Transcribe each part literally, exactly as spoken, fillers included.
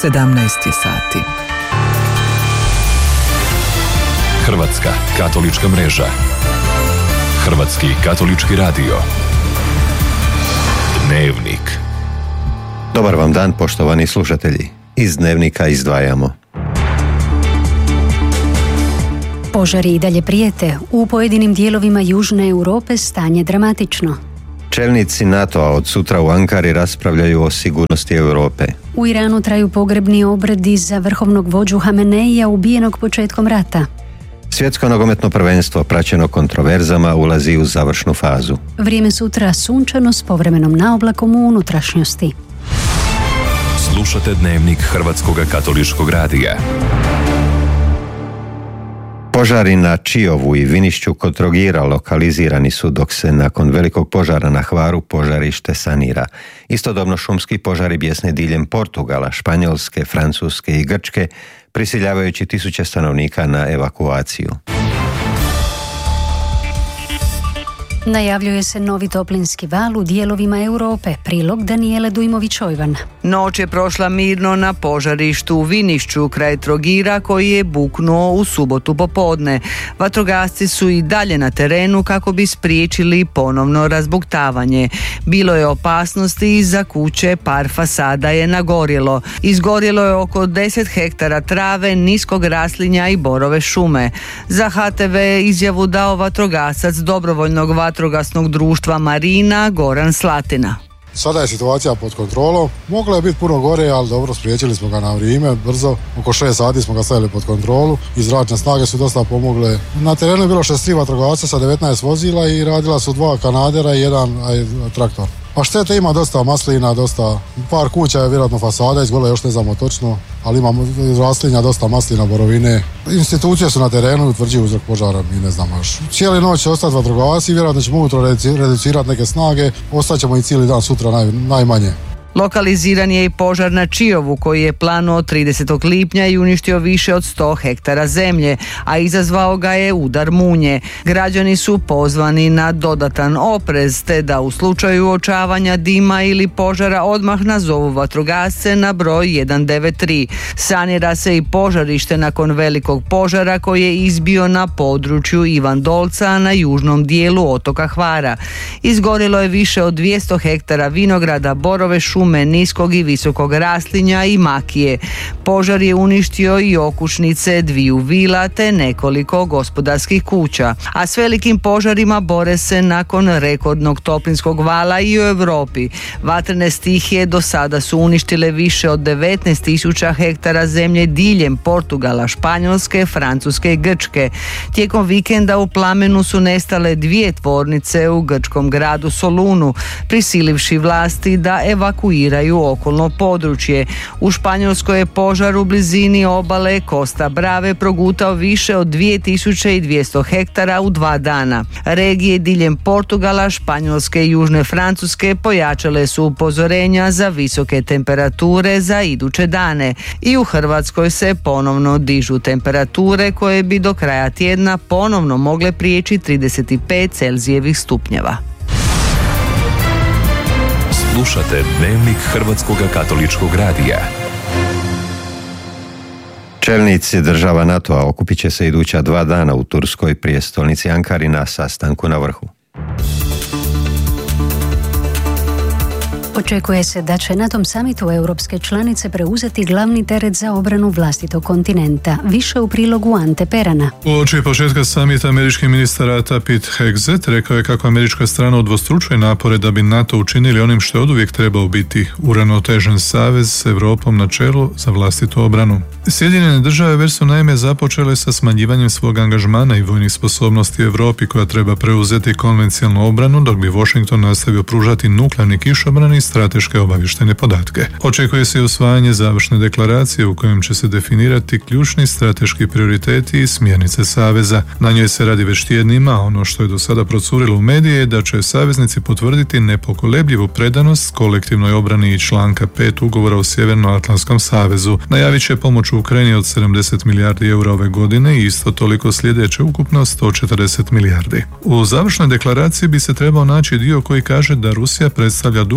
sedamnaest je sati. Hrvatska katolička mreža. Hrvatski katolički radio. Dnevnik. Dobar vam dan, poštovani slušatelji. Iz Dnevnika izdvajamo. Požari i dalje prijete. U pojedinim dijelovima Južne Europe stanje dramatično. Čelnici NATO-a od sutra u Ankari raspravljaju o sigurnosti Europe. U Iranu traju pogrebni obredi za vrhovnog vođu Hameneija ubijenog početkom rata. Svjetsko nogometno prvenstvo, praćeno kontroverzama, ulazi u završnu fazu. Vrijeme sutra sunčano s povremenom naoblakom u unutrašnjosti. Slušate Dnevnik Hrvatskog katoličkog radija. Požari na Čiovu i Vinišću kod Trogira lokalizirani su, dok se nakon velikog požara na Hvaru požarište sanira. Istodobno šumski požari bjesne diljem Portugala, Španjolske, Francuske i Grčke, prisiljavajući tisuće stanovnika na evakuaciju. Najavljuje se novi toplinski val u dijelovima Europe. Prilog Danijele Dujmović-Ojvan. Noć je prošla mirno na požarištu u Vinišću kraj Trogira koji je buknuo u subotu popodne. Vatrogasci su i dalje na terenu kako bi spriječili ponovno razbuktavanje. Bilo je opasnosti i za kuće, par fasada je nagorjelo. Izgorjelo je oko deset hektara trave, niskog raslinja i borove šume. Za H T V je izjavu dao vatrogasac dobrovoljnog vatrogasnog društva Marina Goran Slatina. Sada je situacija pod kontrolom. Moglo je biti puno gore, ali dobro, spriječili smo ga na vrijeme, brzo. Oko šest sati smo ga stavili pod kontrolu i zračne snage su dosta pomogle. Na terenu je bilo šezdeset tri vatrogasca sa devetnaest vozila i radila su dva kanadera i jedan aj, traktor. A štete ima dosta maslina, dosta, par kuća je vjerojatno fasada, izgledalo još ne znamo točno, ali imamo raslinja, dosta maslina, borovine. Institucije su na terenu i utvrđuju uzrok požara, mi ne znamo još. Cijeli noć će ostati vatrogasci, vjerojatno ćemo ujutro reducirati neke snage, ostaćemo i cijeli dan sutra naj, najmanje. Lokaliziran je i požar na Čiovu koji je planuo tridesetog lipnja i uništio više od sto hektara zemlje, a izazvao ga je udar munje. Građani su pozvani na dodatan oprez, te da u slučaju uočavanja dima ili požara odmah nazovu vatrogasce na broj jedan devet tri. Sanira se i požarište nakon velikog požara koji je izbio na području Ivandolca na južnom dijelu otoka Hvara. Izgorilo je više od dvjesto hektara vinograda, borove šume, niskog i visokog raslinja i makije. Požar je uništio i okućnice dviju vila te nekoliko gospodarskih kuća. A s velikim požarima bore se nakon rekordnog toplinskog vala i u Europi. Vatrene stihije do sada su uništile više od devetnaest tisuća hektara zemlje diljem Portugala, Španjolske, Francuske i Grčke. Tijekom vikenda u plamenu su nestale dvije tvornice u grčkom gradu Solunu, prisilivši vlasti da evakuiraju okolno područje. U Španjolskoj je požar u blizini obale Costa Brave progutao više od dvije tisuće dvjesto hektara u dva dana. Regije diljem Portugala, Španjolske i Južne Francuske pojačale su upozorenja za visoke temperature za iduće dane. I u Hrvatskoj se ponovno dižu temperature koje bi do kraja tjedna ponovno mogle prijeći trideset pet Celzijevih stupnjeva. Slušate Dnevnik Hrvatskog katoličkog radija. Čelnici država NATO-a okupit će se iduća dva dana u turskoj prijestolnici Ankari na sastanku na vrhu. Očekuje se da će na tom samitu europske članice preuzeti glavni teret za obranu vlastitog kontinenta. Više u prilogu Ante Perana. Uoči početka samita američki ministar rata Pete Hegseth rekao je kako američka strana udvostručuje napore da bi NATO učinili onim što je oduvijek trebao biti uravnotežen savez s Europom na čelu za vlastitu obranu. Sjedinjene države već su naime započele sa smanjivanjem svog angažmana i vojnih sposobnosti u Europi koja treba preuzeti konvencionalnu obranu, dok bi Washington nastavio pružati nuklearni kišobran i strateške obavještajne podatke. Očekuje se i usvajanje završne deklaracije u kojem će se definirati ključni strateški prioriteti i smjernice saveza. Na njoj se radi već tjednima, a ono što je do sada procurilo u medije je da će saveznici potvrditi nepokolebljivu predanost kolektivnoj obrani i članka pet ugovora o Sjevernoatlantskom savezu. Najavit će pomoć u Ukrajini od sedamdeset milijardi eura ove godine i isto toliko sljedeće, ukupno sto četrdeset milijardi. U završnoj deklaraciji bi se trebao naći dio koji kaže da Rusija predstavlja dugoročnu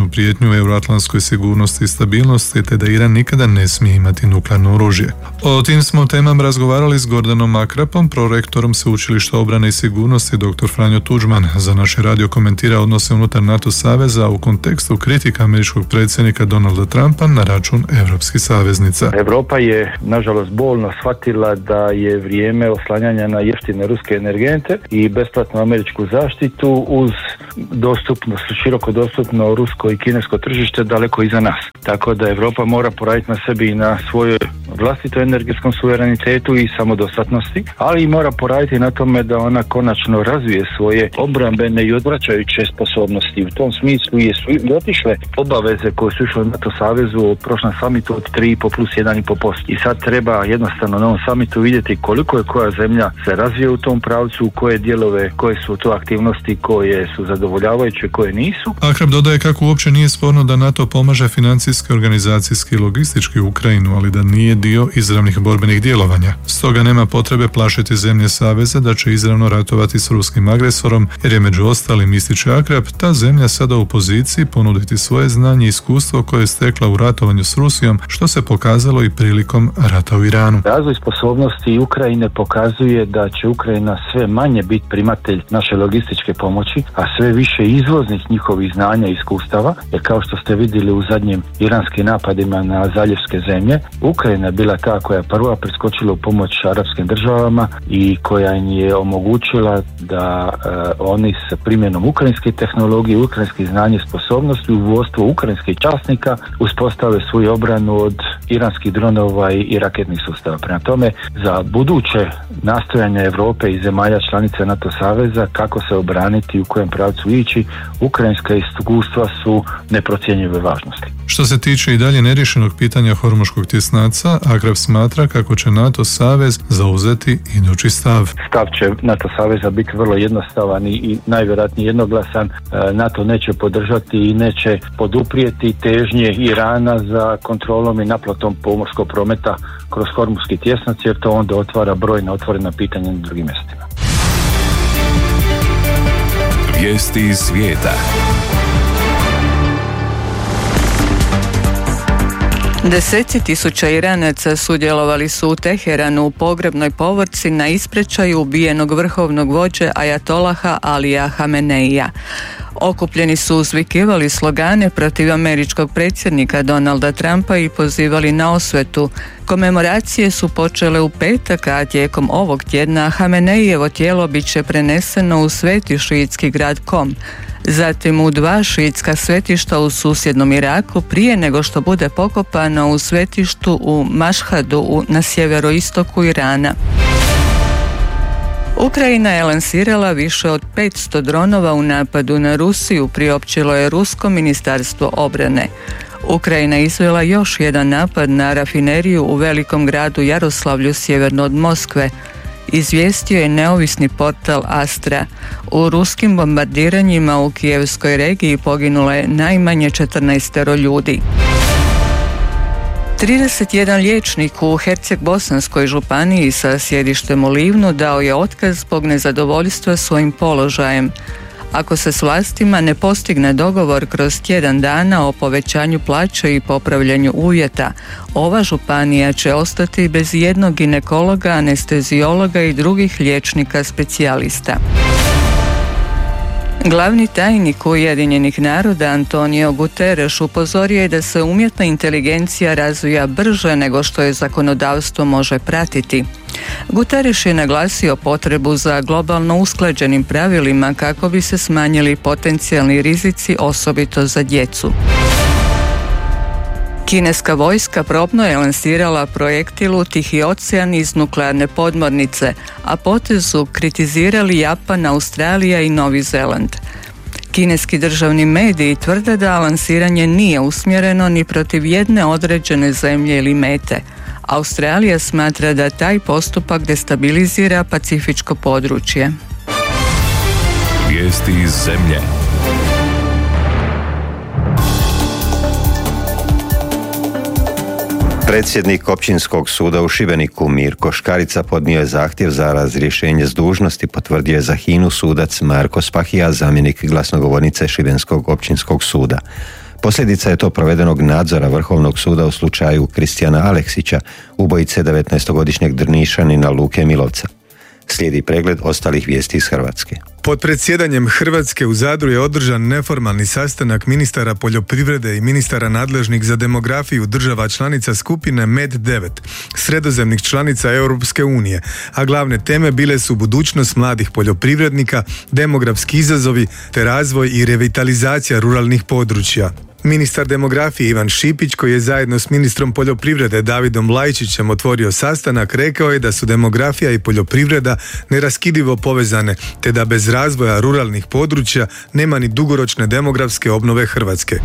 potencijalnu prijetnju euroatlantskoj sigurnosti i stabilnosti, te da Iran nikada ne smije imati nuklearno oružje. O tim smo temama razgovarali s Gordanom Akrapom, prorektorom Sveučilišta obrane i sigurnosti dr. Franjo Tuđman. Za naš radio komentira odnose unutar NATO saveza u kontekstu kritika američkog predsjednika Donalda Trumpa na račun europskih saveznica. Europa je, nažalost, bolno shvatila da je vrijeme oslanjanja na jeftine ruske energente i besplatnu američku zaštitu uz dostupnost, široko dostupno rusko i kinesko tržište daleko iza nas. Tako da Europa mora poraditi na sebi i na svojoj vlastitoj energetskom suverenitetu i samodostatnosti, ali i mora poraditi na tome da ona konačno razvije svoje obrambene i odvraćajuće sposobnosti. U tom smislu je su i otišle obaveze koje su išle u NATO savezu u prošlom samitu od tri i po plus jedan i po posto. I sad treba jednostavno na ovom samitu vidjeti koliko je koja zemlja se razvije u tom pravcu, koje dijelove, koje su to aktivnosti koje su zadovoljavajuće, koje nisu. Akrap dodaje kako uopće nije sporno da NATO pomaže financijski, organizacijski i logistički Ukrajinu, ali da nije dio izravnih borbenih djelovanja. Stoga nema potrebe plašiti zemlje saveza da će izravno ratovati s ruskim agresorom, jer je među ostalim, ističe Akrap, ta zemlja sada u poziciji ponuditi svoje znanje i iskustvo koje je stekla u ratovanju s Rusijom, što se pokazalo i prilikom rata u Iranu. Razvoj sposobnosti Ukrajine pokazuje da će Ukrajina sve manje biti primatelj naše logističke pomoći, a sve više izvoznik njihovih znanja i iskustava, jer kao što ste vidjeli u zadnjim iranskim napadima na zaljevske zemlje, Ukrajina je bila ta koja je prva preskočila u pomoć arapskim državama i koja im je omogućila da uh, oni s primjenom ukrajinske tehnologije, ukrajinskih znanja i sposobnosti u vodstvu ukrajinskih časnika uspostave svoju obranu od iranskih dronova i, i raketnih sustava. Prema tome, za buduće nastojanja Europe i zemalja članica NATO saveza kako se obraniti i u kojem pravcu ići, ukrajinska iskustva su neprocjenjive važnosti. Što se tiče i dalje neriješenog pitanja Hormuškog tjesnaca, Akrap smatra kako će NATO savez zauzeti idući stav. Stav će NATO saveza biti vrlo jednostavan i, i najvjerojatnije jednoglasan. NATO neće podržati i neće poduprijeti težnje Irana za kontrolom i naplatom pomorskog prometa kroz Hormuški tjesnac, jer to onda otvara brojna otvorena pitanja na drugim mjestima. Vijesti iz svijeta. Deseci tisuća Iranaca sudjelovali su u Teheranu u pogrebnoj povorci na ispraćaju ubijenog vrhovnog vođe Ajatolaha Alija Hameneija. Okupljeni su uzvikivali slogane protiv američkog predsjednika Donalda Trumpa i pozivali na osvetu. Komemoracije su počele u petak, a tijekom ovog tjedna Hameneijevo tijelo bit će preneseno u sveti šiitski grad Kom. Zatim u dva šiitska svetišta u susjednom Iraku prije nego što bude pokopano u svetištu u Mašhadu na sjeveroistoku Irana. Ukrajina je lansirala više od petsto dronova u napadu na Rusiju, priopćilo je Rusko ministarstvo obrane. Ukrajina je izvela još jedan napad na rafineriju u velikom gradu Jaroslavlju sjeverno od Moskve. Izvijestio je neovisni portal Astra. U ruskim bombardiranjima u Kijevskoj regiji poginulo je najmanje četrnaestero ljudi. trideset jedan liječnik u Herceg-Bosanskoj županiji sa sjedištem u Livnu dao je otkaz zbog nezadovoljstva svojim položajem. Ako se s vlastima ne postigne dogovor kroz tjedan dana o povećanju plaće i popravljanju uvjeta, ova županija će ostati bez jednog ginekologa, anesteziologa i drugih liječnika specijalista. Glavni tajnik Ujedinjenih naroda Antonio Guterres upozorio je da se umjetna inteligencija razvija brže nego što je zakonodavstvo može pratiti. Guterres je naglasio potrebu za globalno usklađenim pravilima kako bi se smanjili potencijalni rizici, osobito za djecu. Kineska vojska probno je lansirala projektil u Tihi ocean iz nuklearne podmornice, a potez su kritizirali Japan, Australija i Novi Zeland. Kineski državni mediji tvrde da lansiranje nije usmjereno ni protiv jedne određene zemlje ili mete. Australija smatra da taj postupak destabilizira pacifičko područje. Vijesti iz zemlje. Predsjednik Općinskog suda u Šibeniku Mirko Škarica podnio je zahtjev za razrješenje s dužnosti, potvrdio je za Hinu sudac Marko Spahija, zamjenik glasnogovornice Šibenskog općinskog suda. Posljedica je to provedenog nadzora Vrhovnog suda u slučaju Kristijana Aleksića, ubojice devetnaestogodišnjeg Drnišanina Luke Milovca. Slijedi pregled ostalih vijesti iz Hrvatske. Pod predsjedanjem Hrvatske u Zadru je održan neformalni sastanak ministara poljoprivrede i ministara nadležnih za demografiju država članica skupine Med devet, sredozemnih članica Europske unije, a glavne teme bile su budućnost mladih poljoprivrednika, demografski izazovi te razvoj i revitalizacija ruralnih područja. Ministar demografije Ivan Šipić, koji je zajedno s ministrom poljoprivrede Davidom Lajčićem otvorio sastanak, rekao je da su demografija i poljoprivreda neraskidivo povezane, te da bez razvoja ruralnih područja nema ni dugoročne demografske obnove Hrvatske.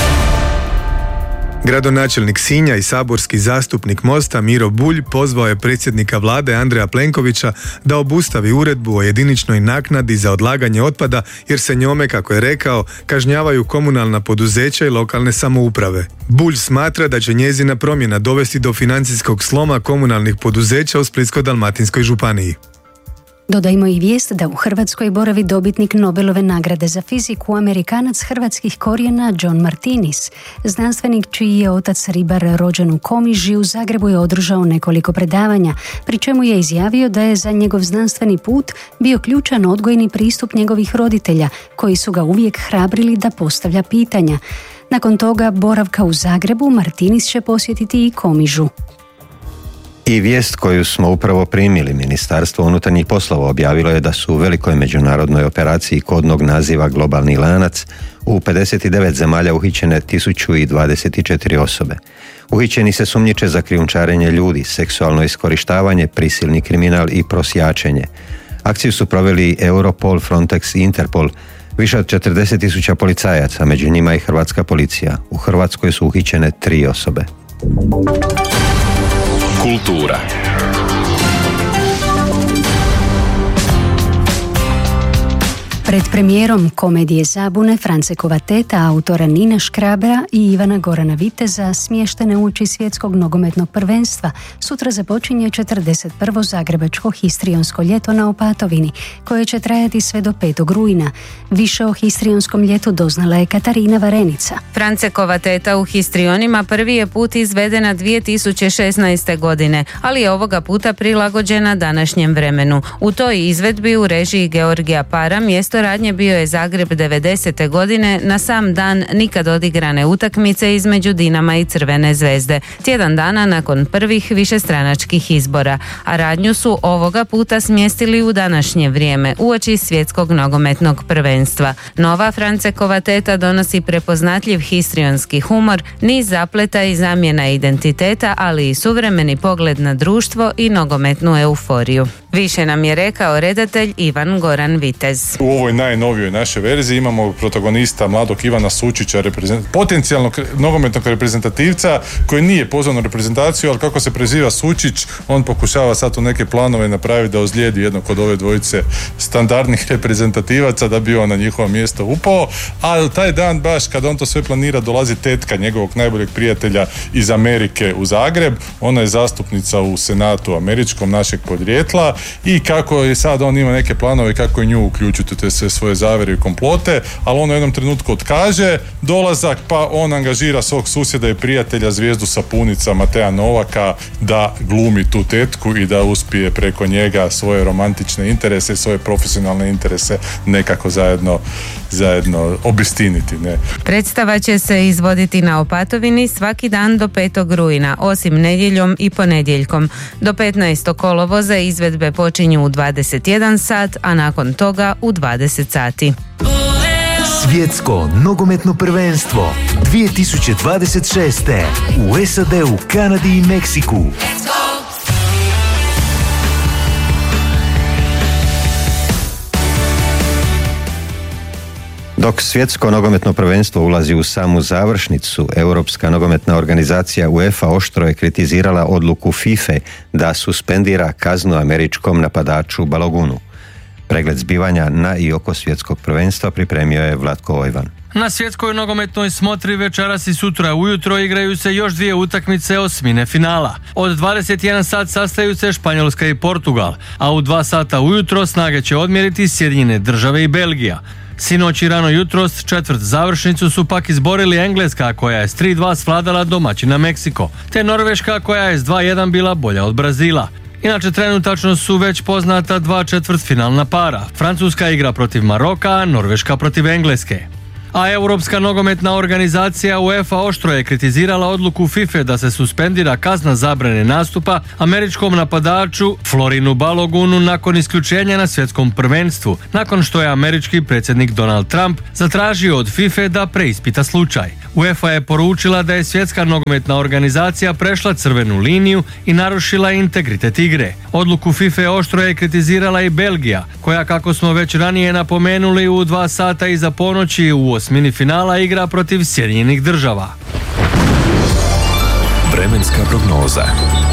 Gradonačelnik Sinja i saborski zastupnik Mosta Miro Bulj pozvao je predsjednika vlade Andreja Plenkovića da obustavi uredbu o jediničnoj naknadi za odlaganje otpada jer se njome, kako je rekao, kažnjavaju komunalna poduzeća i lokalne samouprave. Bulj smatra da će njezina promjena dovesti do financijskog sloma komunalnih poduzeća u Splitsko-dalmatinskoj županiji. Dodajmo i vijest da u Hrvatskoj boravi dobitnik Nobelove nagrade za fiziku, Amerikanac hrvatskih korijena John Martinis. Znanstvenik čiji je otac ribar rođen u Komiži u Zagrebu je održao nekoliko predavanja, pri čemu je izjavio da je za njegov znanstveni put bio ključan odgojni pristup njegovih roditelja, koji su ga uvijek hrabrili da postavlja pitanja. Nakon toga boravka u Zagrebu, Martinis će posjetiti i Komižu. I vijest koju smo upravo primili, Ministarstvo unutarnjih poslova objavilo je da su u velikoj međunarodnoj operaciji kodnog naziva Globalni lanac u pedeset devet zemalja uhićene tisuću dvadeset četiri osobe. Uhićeni se sumnjiče za krijumčarenje ljudi, seksualno iskorištavanje, prisilni kriminal i prosjačenje. Akciju su proveli Europol, Frontex i Interpol, više od četrdeset tisuća policajaca, među njima i hrvatska policija. U Hrvatskoj su uhićene tri osobe. Kultura. Pred premijerom komedije Zabune Francekova teta, autora Nina Škrabera i Ivana Gorana Viteza, smještene uoči svjetskog nogometnog prvenstva, sutra započinje četrdeset prvo zagrebačko histrionsko ljeto na Opatovini, koje će trajati sve do petog rujna. Više o histrionskom ljetu doznala je Katarina Varenica. Francekova teta u histrionima prvi je put izvedena dvije tisuće šesnaeste. godine, ali je ovoga puta prilagođena današnjem vremenu. U toj izvedbi u režiji Georgija Para mjesto radnje bio je Zagreb devedesete. godine na sam dan nikad odigrane utakmice između Dinama i Crvene zvezde, tjedan dana nakon prvih višestranačkih izbora, a radnju su ovoga puta smjestili u današnje vrijeme uoči svjetskog nogometnog prvenstva. Nova Francekova teta donosi prepoznatljiv histrionski humor, niz zapleta i zamjena identiteta, ali i suvremeni pogled na društvo i nogometnu euforiju. Više nam je rekao redatelj Ivan Goran Vitez. U ovoj najnovijoj našoj verziji imamo protagonista mladog Ivana Sučića, reprezent... potencijalnog nogometnog reprezentativca koji nije pozvan u reprezentaciju, ali kako se preziva Sučić, on pokušava sad u neke planove napraviti da ozlijedi jednog od ove dvojice standardnih reprezentativaca da bi on na njihovo mjesto upao, ali taj dan baš kad on to sve planira dolazi tetka njegovog najboljeg prijatelja iz Amerike u Zagreb, ona je zastupnica u Senatu američkom našeg podrijetla i kako je sad on ima neke planove kako je nju uključiti te sve svoje zavere i komplote, ali on u jednom trenutku otkaže dolazak, pa on angažira svog susjeda i prijatelja, zvijezdu sapunica Mateja Novaka, da glumi tu tetku i da uspije preko njega svoje romantične interese, svoje profesionalne interese nekako zajedno zajedno obistiniti. Ne? Predstava će se izvoditi na Opatovini svaki dan do petog rujna, osim nedjeljom i ponedjeljkom. Do petnaestog kolovoza izvedbe počinju u dvadeset jedan sat, a nakon toga u dvadeset sati. Svjetsko nogometno prvenstvo dvije tisuće dvadeset šeste. u S A D-u, Kanadi i Meksiku. Dok svjetsko nogometno prvenstvo ulazi u samu završnicu, Europska nogometna organizacija UEFA oštro je kritizirala odluku FIFA da suspendira kaznu američkom napadaču Balogunu. Pregled zbivanja na i oko svjetskog prvenstva pripremio je Vlatko Ojvan. Na svjetskoj nogometnoj smotri večeras i sutra ujutro igraju se još dvije utakmice osmine finala. Od dvadeset jedan sat sastaju se Španjolska i Portugal, a u dva sata ujutro snage će odmjeriti Sjedinjene Države i Belgija. Sinoć i rano jutros četvrt završnicu su pak izborili Engleska koja je s tri dva svladala domaćina Meksiko, te Norveška koja je s dva jedan bila bolja od Brazila. Inače, trenutačno su već poznata dva četvrtfinalna para. Francuska igra protiv Maroka, a Norveška protiv Engleske. A Europska nogometna organizacija UEFA oštro je kritizirala odluku FIFA da se suspendira kazna zabrane nastupa američkom napadaču Florinu Balogunu nakon isključenja na svjetskom prvenstvu, nakon što je američki predsjednik Donald Trump zatražio od FIFA da preispita slučaj. UEFA je poručila da je svjetska nogometna organizacija prešla crvenu liniju i narušila integritet igre. Odluku FIFA oštro je kritizirala i Belgija, koja, kako smo već ranije napomenuli, u dva sata iza ponoći u osmini finala igra protiv Sjedinjenih Država. Vremenska prognoza.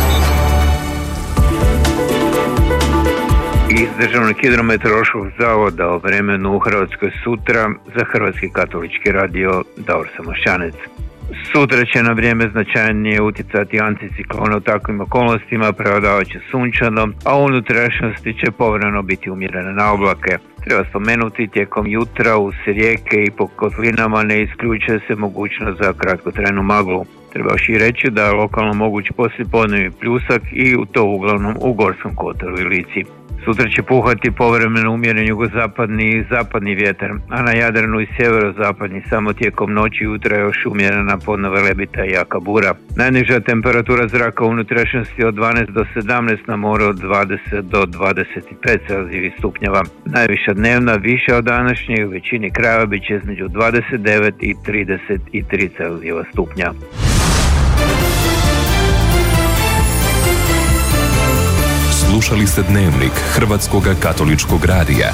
Iz Državnog hidrometeorološkog zavoda o vremenu u Hrvatskoj sutra za Hrvatski katolički radio Davor Samošćanec. Sutra će na vrijeme značajnije utjecati anticiklon u takvim okolnostima, prevladavat će sunčano, a u unutrašnjosti će povremeno biti umjerene na oblake. Treba spomenuti, tijekom jutra uz rijeke i po kotlinama ne isključuje se mogućnost za kratkotrajnu maglu. Treba još i reći da je lokalno moguć poslijepodnevni pljusak i to uglavnom u Gorskom kotaru i Lici. Sutra će puhati povremeno umjeren jugozapadni i zapadni vjetar, a na Jadranu i sjeverozapadni samo tijekom noći i jutra još umjerena podno Velebita i jaka bura. Najniža temperatura zraka u unutrašnjosti od dvanaest do sedamnaest, na moru od dvadeset do dvadeset pet celzijevih stupnjeva. Najviša dnevna, više od današnje, u većini krajeva bit će između dvadeset devet i trideset tri celzijeva stupnja. Slušali ste Dnevnik Hrvatskog katoličkog radija.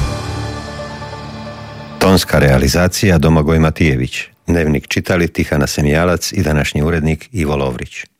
Tonska realizacija Domagoj Matijević. Dnevnik čitali Tihana Semijalac i današnji urednik Ivo Lovrić.